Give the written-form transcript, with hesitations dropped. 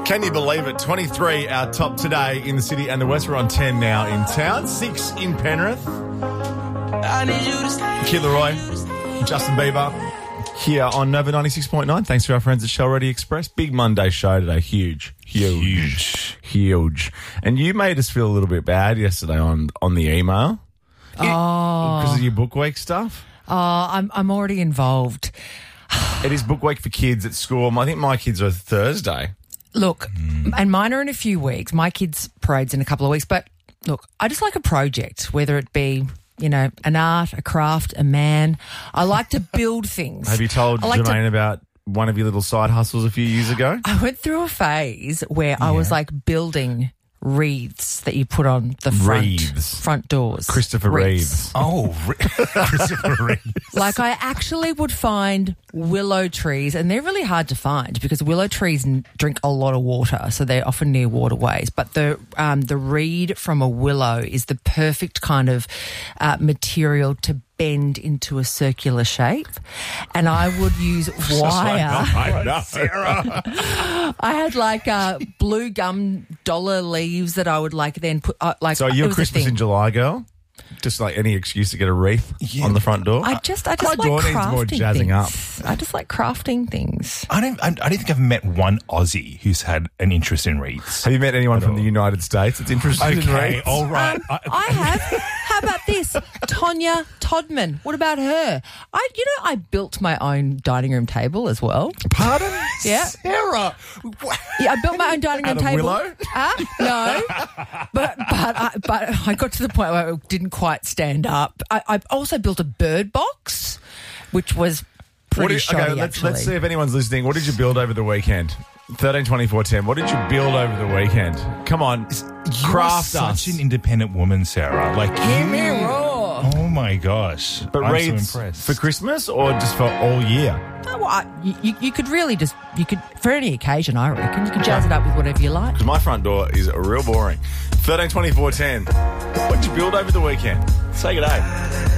Can you believe it? 23, our top today in the city and the west. We're on 10 now in town. 6 in Penrith. Kid Leroy, Justin Bieber, here on Nova 96.9. Thanks to our friends at Shell Ready Express. Big Monday show today. Huge. And you made us feel a little bit bad yesterday on the email. Because of your book week stuff. I'm already involved. It is book week for kids at school. I think my kids are Thursday. Look, and mine are in a few weeks. My kids' parade's in a couple of weeks. But look, I just like a project, whether it be, you know, an art, a craft, a man. I like to build things. Have you told Jermaine about one of your little side hustles a few years ago? I went through a phase where I was like building wreaths that you put on the front doors. Christopher Reeves. Oh, Christopher Reeves. Like I actually would find willow trees, and they're really hard to find because willow trees drink a lot of water, so they're often near waterways. But the reed from a willow is the perfect kind of material to bend into a circular shape, and I would use wire. Sarah. I had like blue gum dollar leaves that I would like then put like. So are you a Christmas in July girl? Just like any excuse to get a wreath on the front door. I just my like door needs more crafting jazzing things. I just like crafting things. I don't think I've met one Aussie who's had an interest in wreaths. Have you met anyone from the United States that's interested in wreaths? All right. I have. How about this? Tonya Todman. What about her? I built my own dining room table as well. Pardon? Yeah. Sarah. Yeah, I built my own dining room Out of table. willow? No, but I got to the point where it didn't quite stand up. I also built a bird box, which was pretty shoddy, let's actually. see if anyone's listening. What did you build over the weekend? 13, 24, 10. What did you build over the weekend? Come on, craft You are us. such an independent woman, Sarah. Like Give me raw. Oh my gosh! But I'm wreaths so impressed. for Christmas or just for all year? No, you could really for any occasion, I reckon. You can jazz it up with whatever you like. Because my front door is real boring. 13, 24, 10. What did you build over the weekend? Say good day.